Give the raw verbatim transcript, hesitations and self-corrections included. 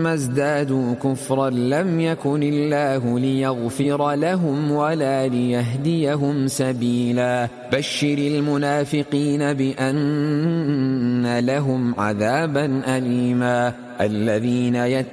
ازدادوا كفرا لم يكن الله ليغفر لهم ولا ليهديهم سبيلا بشر المنافقين بأن لهم عذابا أليما الذين